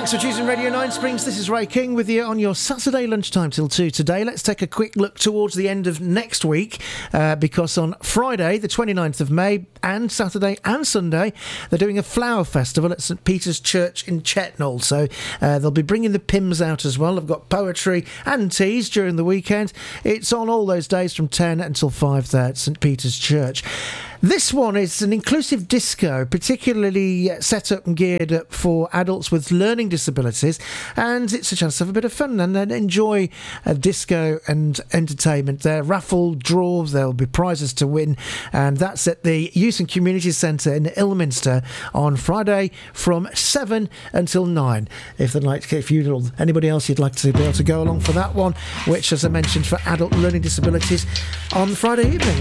Thanks for choosing Radio 9 Springs. This is Ray King with you on your Saturday lunchtime till 2 today. Let's take a quick look towards the end of next week because on Friday, the 29th of May, and Saturday and Sunday, they're doing a flower festival at St Peter's Church in Chetnall. So they'll be bringing the Pims out as well. They've got poetry and teas during the weekend. It's on all those days from 10 until 5 there at St Peter's Church. This one is an inclusive disco, particularly set up and geared up for adults with learning disabilities, and it's a chance to have a bit of fun and then enjoy disco and entertainment there. Raffle draws, there'll be prizes to win, and that's at the Youth and Community Centre in Ilminster on Friday from 7 until 9. If you or anybody else you'd like to be able to go along for that one, which, as I mentioned, for adult learning disabilities on Friday evening.